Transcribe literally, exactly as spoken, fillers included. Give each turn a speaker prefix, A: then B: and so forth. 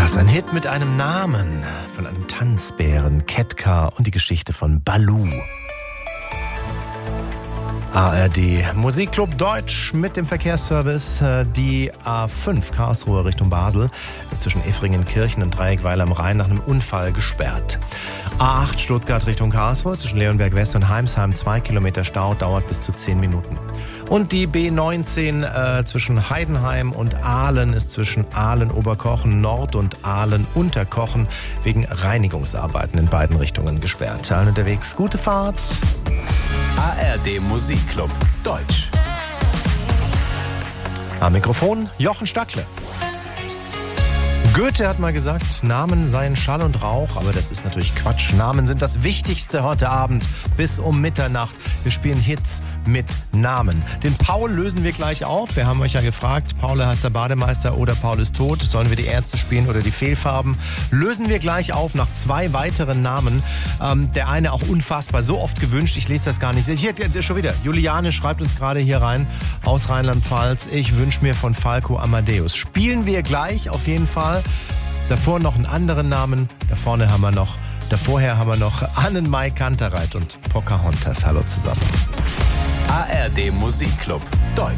A: Das ist ein Hit mit einem Namen von einem Tanzbären, Ketka und die Geschichte von Baloo. A R D Musikclub Deutsch mit dem Verkehrsservice. Die A fünf Karlsruhe Richtung Basel ist zwischen Effringen-Kirchen und Dreieckweil am Rhein nach einem Unfall gesperrt. A acht Stuttgart Richtung Karlsruhe zwischen Leonberg West und Heimsheim zwei Kilometer Stau, dauert bis zu zehn Minuten. Und die B neunzehn äh, zwischen Heidenheim und Aalen ist zwischen Aalen-Oberkochen Nord und Aalen-Unterkochen wegen Reinigungsarbeiten in beiden Richtungen gesperrt. Allen unterwegs, gute Fahrt.
B: A R D Musikclub Deutsch.
A: Am Mikrofon Jochen Stackle. Goethe hat mal gesagt, Namen seien Schall und Rauch, aber das ist natürlich Quatsch. Namen sind das Wichtigste heute Abend bis um Mitternacht. Wir spielen Hits mit Namen. Den Paul lösen wir gleich auf. Wir haben euch ja gefragt, Paul heißt der Bademeister oder Paul ist tot. Sollen wir die Ärzte spielen oder die Fehlfarben? Lösen wir gleich auf nach zwei weiteren Namen. Ähm, der eine auch unfassbar, so oft gewünscht, ich lese das gar nicht. Hier, schon wieder, Juliane schreibt uns gerade hier rein aus Rheinland-Pfalz. Ich wünsche mir von Falco Amadeus. Spielen wir gleich auf jeden Fall. Davor noch einen anderen Namen. Da vorne haben wir noch, davorher haben wir noch Annenmai Kantereit und Pocahontas. Hallo zusammen.
B: A R D Musikclub Deutsch.